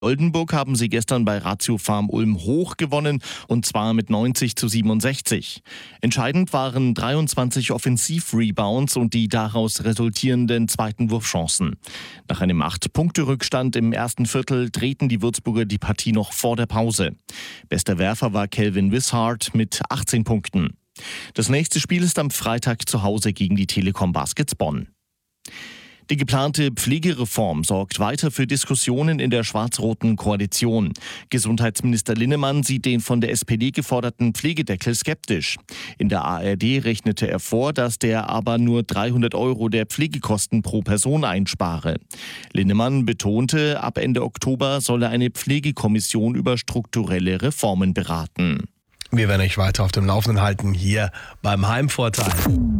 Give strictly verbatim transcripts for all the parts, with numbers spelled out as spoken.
Oldenburg haben sie gestern bei Ratio Farm Ulm hoch gewonnen, und zwar mit neunzig zu siebenundsechzig. Entscheidend waren dreiundzwanzig Offensiv-Rebounds und die daraus resultierenden zweiten Wurfchancen. Nach einem acht Punkte Rückstand im ersten Viertel drehten die Würzburger die Partie noch vor der Pause. Bester Werfer war Kelvin Wishart mit achtzehn Punkten. Das nächste Spiel ist am Freitag zu Hause gegen die Telekom Baskets Bonn. Die geplante Pflegereform sorgt weiter für Diskussionen in der schwarz-roten Koalition. Gesundheitsminister Linnemann sieht den von der S P D geforderten Pflegedeckel skeptisch. In der A R D rechnete er vor, dass der aber nur dreihundert Euro der Pflegekosten pro Person einspare. Linnemann betonte, ab Ende Oktober solle eine Pflegekommission über strukturelle Reformen beraten. Wir werden euch weiter auf dem Laufenden halten hier beim Heimvorteil.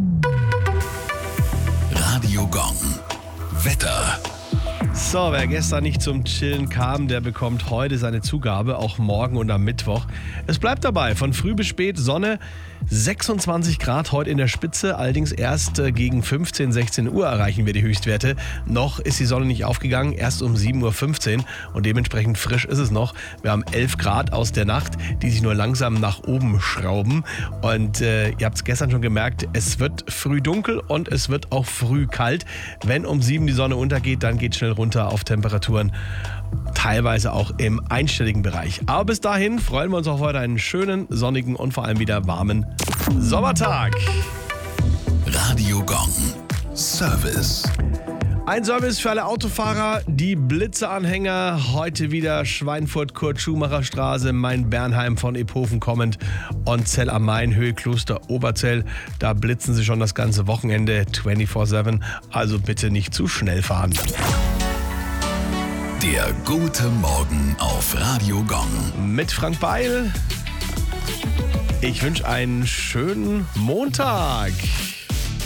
Radio Gong. Wetter. So, wer gestern nicht zum Chillen kam, der bekommt heute seine Zugabe, auch morgen und am Mittwoch. Es bleibt dabei, von früh bis spät Sonne, sechsundzwanzig Grad heute in der Spitze, allerdings erst gegen fünfzehn, sechzehn Uhr erreichen wir die Höchstwerte. Noch ist die Sonne nicht aufgegangen, erst um sieben Uhr fünfzehn und dementsprechend frisch ist es noch. Wir haben elf Grad aus der Nacht, die sich nur langsam nach oben schrauben. Und äh, ihr habt es gestern schon gemerkt, es wird früh dunkel und es wird auch früh kalt. Wenn um sieben die Sonne untergeht, dann geht es schnell runter auf Temperaturen, teilweise auch im einstelligen Bereich. Aber bis dahin freuen wir uns auf heute einen schönen, sonnigen und vor allem wieder warmen Sommertag. Radio Gong. Service. Ein Service für alle Autofahrer, die Blitzeanhänger. Heute wieder Schweinfurt, Kurt-Schumacher-Straße, Main-Bernheim von Ephofen kommend und Zell am Main, Höhe Kloster Oberzell. Da blitzen sie schon das ganze Wochenende vierundzwanzig sieben. Also bitte nicht zu schnell fahren. Der gute Morgen auf Radio Gong. Mit Frank Beil. Ich wünsche einen schönen Montag.